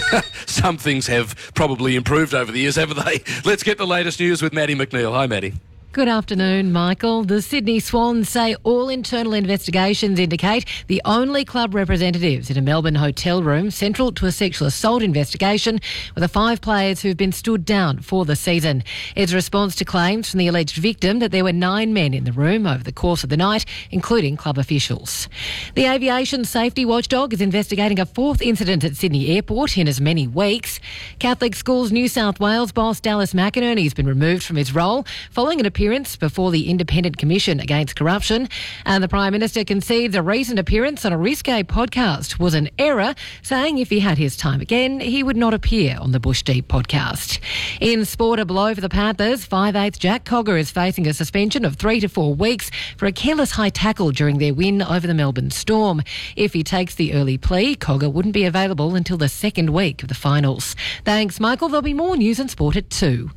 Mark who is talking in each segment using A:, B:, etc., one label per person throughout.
A: Some things have probably improved over the years, haven't they? Let's get the latest news with Maddie McNeil. Hi, Maddie.
B: Good afternoon, Michael. The Sydney Swans say all internal investigations indicate the only club representatives in a Melbourne hotel room central to a sexual assault investigation were the 5 players who've been stood down for the season. It's a response to claims from the alleged victim that there were 9 men in the room over the course of the night, including club officials. The aviation safety watchdog is investigating a 4th incident at Sydney Airport in as many weeks. Catholic Schools New South Wales boss Dallas McInerney has been removed from his role following an appearance before the Independent Commission Against Corruption, and the Prime Minister concedes a recent appearance on a Risque podcast was an error, saying if he had his time again, he would not appear on the Bush Deep podcast. In sport, a blow for the Panthers. 5/8 Jack Cogger is facing a suspension of 3 to 4 weeks for a careless high tackle during their win over the Melbourne Storm. If he takes the early plea, Cogger wouldn't be available until the second week of the finals. Thanks, Michael. There'll be more news and sport at 2.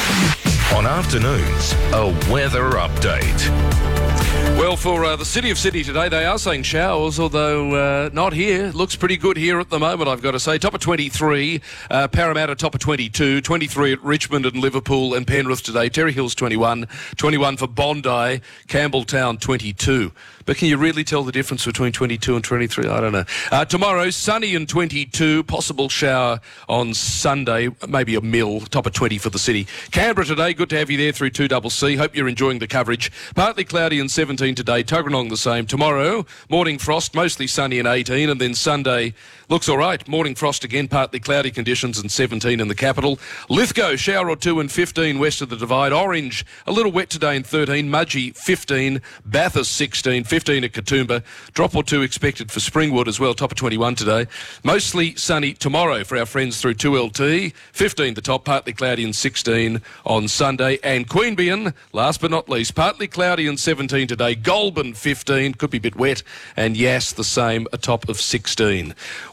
C: On afternoons, a weather update.
A: Well, for the City of Sydney today, they are saying showers, although not here. Looks pretty good here at the moment, I've got to say. Top of 23, Parramatta top of 22, 23 at Richmond and Liverpool and Penrith today. Terry Hills 21, 21 for Bondi, Campbelltown 22. But can you really tell the difference between 22 and 23? I don't know. Tomorrow, sunny and 22, possible shower on Sunday, maybe a mill, top of 20 for the city. Canberra today, good to have you there through 2CC. Hope you're enjoying the coverage. Partly cloudy and 17 today, Tuggeranong the same. Tomorrow, morning frost, mostly sunny and 18, and then Sunday looks all right. Morning frost again, partly cloudy conditions and 17 in the capital. Lithgow, shower or 2 and 15 west of the Divide. Orange, a little wet today and 13. Mudgee, 15. Bathurst, 16. 15 at Katoomba. Drop or 2 expected for Springwood as well, top of 21 today. Mostly sunny tomorrow for our friends through 2LT. 15 the top, partly cloudy and 16 on Sunday. And Queanbeyan, last but not least, partly cloudy and 17 today. Goulburn, 15. Could be a bit wet. And Yass, the same, a top of 16.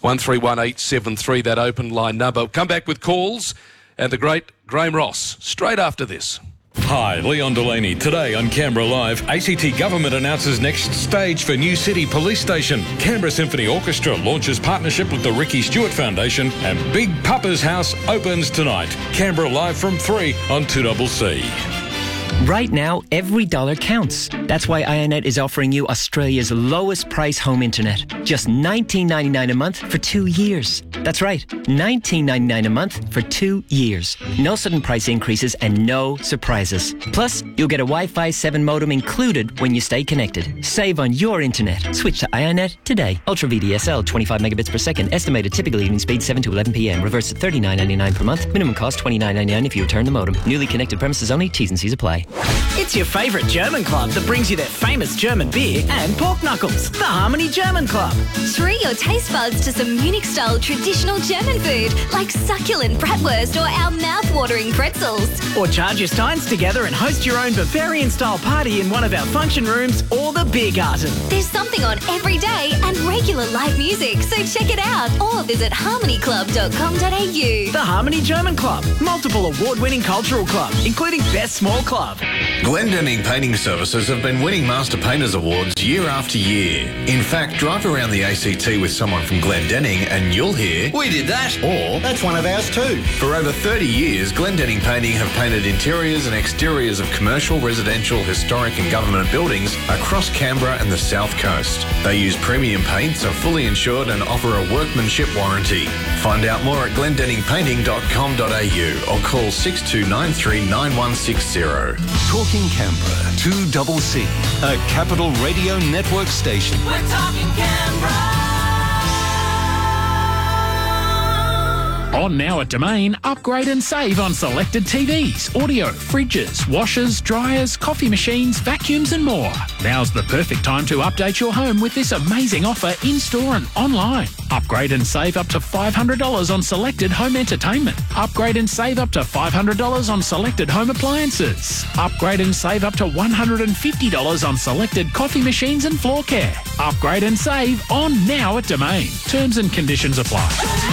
A: 131873, that open line number. Come back with calls and the great Graham Ross straight after this.
C: Hi, Leon Delaney. Today on Canberra Live, ACT Government announces next stage for New City Police Station. Canberra Symphony Orchestra launches partnership with the Ricky Stewart Foundation, and Big Papa's House opens tonight. Canberra Live from 3 on 2CC.
D: Right now, every dollar counts. That's why Ionet is offering you Australia's lowest price home internet. Just $19.99 a month for 2 years. That's right, $19.99 a month for 2 years. No sudden price increases and no surprises. Plus, you'll get a Wi-Fi 7 modem included when you stay connected. Save on your internet. Switch to Ionet today. Ultra VDSL, 25 megabits per second. Estimated typical evening speed 7 to 11 p.m. Reverse to $39.99 per month. Minimum cost $29.99 if you return the modem. Newly connected premises only. T's and C's apply.
E: It's your favourite German club that brings you their famous German beer and pork knuckles. The Harmony German Club.
F: Treat your taste buds to some Munich-style traditional German food like succulent bratwurst or our mouth-watering pretzels.
E: Or charge your steins together and host your own Bavarian-style party in one of our function rooms or the beer garden.
F: There's something on every day and regular live music, so check it out or visit harmonyclub.com.au.
E: The Harmony German Club. Multiple award-winning cultural club, including Best Small Club.
G: Glendinning Painting Services have been winning Master Painters Awards year after year. In fact, drive around the ACT with someone from Glendinning and you'll hear, "We did that," or "That's one of ours too." For over 30 years, Glendinning Painting have painted interiors and exteriors of commercial, residential, historic and government buildings across Canberra and the South Coast. They use premium paints, are fully insured and offer a workmanship warranty. Find out more at glendenningpainting.com.au or call 6293 9160.
H: Talking Canberra, 2CC, a Capital Radio Network station.
I: We're talking Canberra.
J: On now at Domain, upgrade and save on selected TVs, audio, fridges, washers, dryers, coffee machines, vacuums and more. Now's the perfect time to update your home with this amazing offer in-store and online. Upgrade and save up to $500 on selected home entertainment. Upgrade and save up to $500 on selected home appliances. Upgrade and save up to $150 on selected coffee machines and floor care. Upgrade and save on now at Domain. Terms and conditions apply.